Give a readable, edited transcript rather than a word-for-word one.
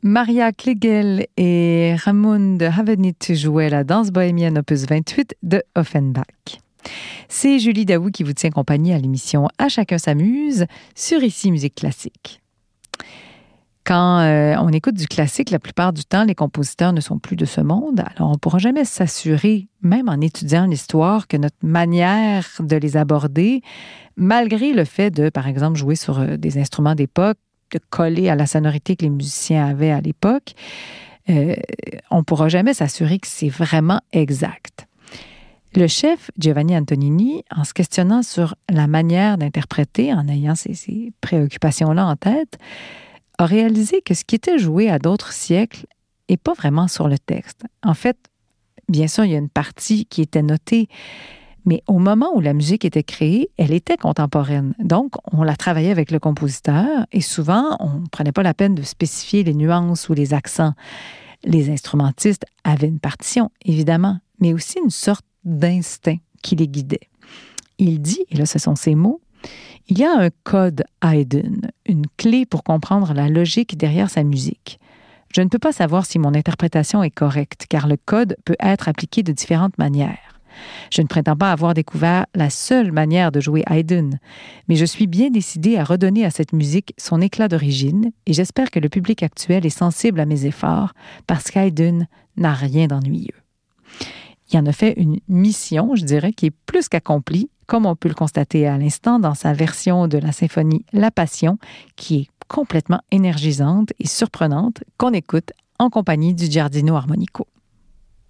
Maria Klegel et Ramon de Havenit jouaient la danse bohémienne opus 28 de Offenbach. C'est Julie Daou qui vous tient compagnie à l'émission À chacun s'amuse sur Ici Musique Classique. Quand on écoute du classique, la plupart du temps, les compositeurs ne sont plus de ce monde. Alors, on ne pourra jamais s'assurer, même en étudiant l'histoire, que notre manière de les aborder, malgré le fait de, par exemple, jouer sur des instruments d'époque, de coller à la sonorité que les musiciens avaient à l'époque, on ne pourra jamais s'assurer que c'est vraiment exact. Le chef Giovanni Antonini, en se questionnant sur la manière d'interpréter, en ayant ces préoccupations-là en tête, a réalisé que ce qui était joué à d'autres siècles n'est pas vraiment sur le texte. En fait, bien sûr, il y a une partie qui était notée, mais au moment où la musique était créée, elle était contemporaine. Donc, on la travaillait avec le compositeur et souvent, on ne prenait pas la peine de spécifier les nuances ou les accents. Les instrumentistes avaient une partition, évidemment, mais aussi une sorte d'instinct qui les guidait. Il dit, et là ce sont ses mots, « Il y a un code Haydn, une clé pour comprendre la logique derrière sa musique. Je ne peux pas savoir si mon interprétation est correcte, car le code peut être appliqué de différentes manières. Je ne prétends pas avoir découvert la seule manière de jouer Haydn, mais je suis bien décidée à redonner à cette musique son éclat d'origine et j'espère que le public actuel est sensible à mes efforts parce qu'Haydn n'a rien d'ennuyeux. » Il en a fait une mission, je dirais, qui est plus qu'accomplie, comme on peut le constater à l'instant dans sa version de la symphonie La Passion, qui est complètement énergisante et surprenante, qu'on écoute en compagnie du Giardino Armonico.